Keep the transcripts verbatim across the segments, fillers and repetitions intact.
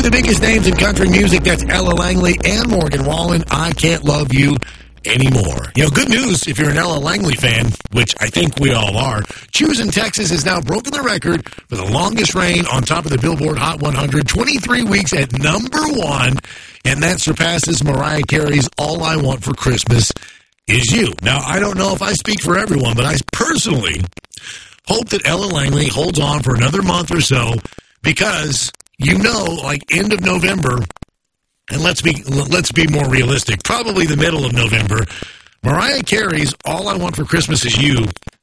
the biggest names in country music. That's Ella Langley and Morgan Wallen. I Can't Love You Anymore. You know, good news if you're an Ella Langley fan, which I think we all are. Choosing Texas has now broken the record for the longest reign on top of the Billboard Hot one hundred, twenty-three weeks at number one, and that surpasses Mariah Carey's All I Want for Christmas Is You. Now, I don't know if I speak for everyone, but I personally hope that Ella Langley holds on for another month or so, because you know, like end of November, and let's be let's be more realistic, probably the middle of November, Mariah Carey's All I Want for Christmas Is You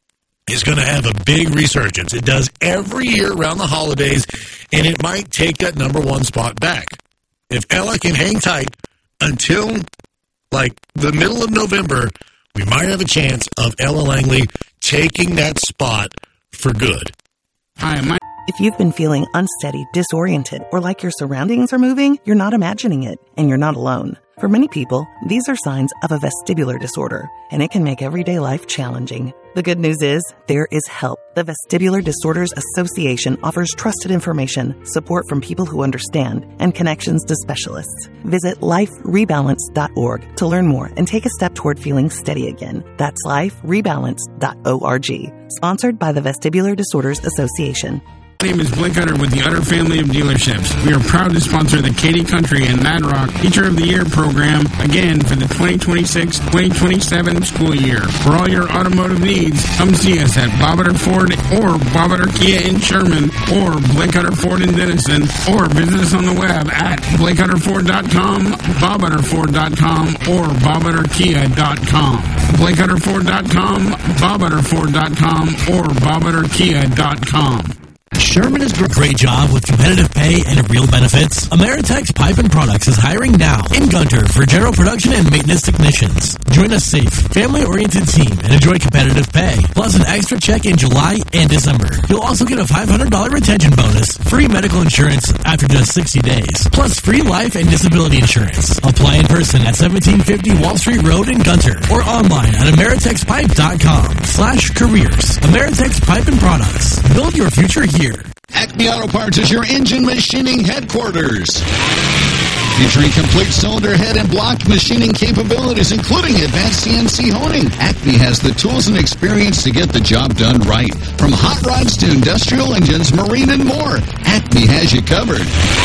is going to have a big resurgence. It does every year around the holidays, and it might take that number one spot back. If Ella can hang tight until, like, the middle of November, we might have a chance of Ella Langley taking that spot for good. Hi, my... If you've been feeling unsteady, disoriented, or like your surroundings are moving, you're not imagining it, and you're not alone. For many people, these are signs of a vestibular disorder, and it can make everyday life challenging. The good news is, there is help. The Vestibular Disorders Association offers trusted information, support from people who understand, and connections to specialists. Visit life rebalance dot org to learn more and take a step toward feeling steady again. That's life rebalance dot org. Sponsored by the Vestibular Disorders Association. My name is Blake Utter with the Utter family of dealerships. We are proud to sponsor the Katy Country and Mad Rock Teacher of the Year program again for the twenty twenty-six twenty twenty-seven school year. For all your automotive needs, come see us at Bob Utter Ford or Bob Utter Kia in Sherman or Blake Utter Ford in Denison, or visit us on the web at blake utter ford dot com, bob utter ford dot com, or bob utter kia dot com. blake utter ford dot com, bob utter ford dot com, or bob utter kia dot com. Sherman is doing a great job with competitive pay and real benefits. Ameritex Pipe and Products is hiring now in Gunter for general production and maintenance technicians. Join a safe, family-oriented team and enjoy competitive pay, plus an extra check in July and December. You'll also get a five hundred dollars retention bonus, free medical insurance after just sixty days, plus free life and disability insurance. Apply in person at seventeen fifty Wall Street Road in Gunter or online at ameritex pipe dot com slash careers. Ameritex Pipe and Products. Build your future here. Acme Auto Parts is your engine machining headquarters. Featuring complete cylinder head and block machining capabilities, including advanced C N C honing. Acme has the tools and experience to get the job done right. From hot rods to industrial engines, marine, and more, Acme has you covered.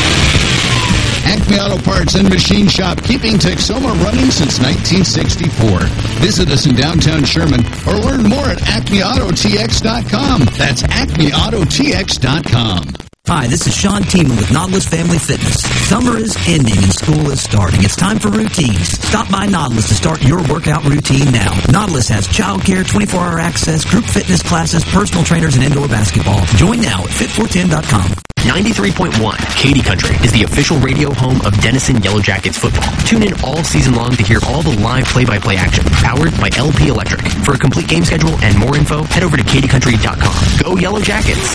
Acme Auto Parts and Machine Shop, keeping Texoma running since nineteen sixty-four. Visit us in downtown Sherman or learn more at acme auto t x dot com. That's acme auto t x dot com. Hi, this is Sean Tiemann with Nautilus Family Fitness. Summer is ending and school is starting. It's time for routines. Stop by Nautilus to start your workout routine now. Nautilus has childcare, twenty-four hour access, group fitness classes, personal trainers, and indoor basketball. Join now at fit four ten dot com. ninety-three point one Katy Country is the official radio home of Denison Yellow Jackets football. Tune in all season long to hear all the live play-by-play action, powered by L P Electric. For a complete game schedule and more info, head over to katy country dot com. Go Yellow Jackets!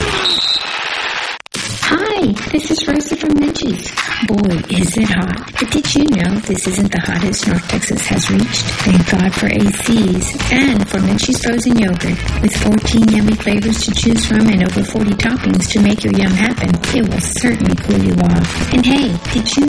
Hi, this is Rosa from Menchie's. Boy, is it hot. But did you know this isn't the hottest North Texas has reached? Thank God for A Cs and for Menchie's frozen yogurt. With fourteen yummy flavors to choose from and over forty toppings to make your yum happen, it will certainly cool you off. And hey, did you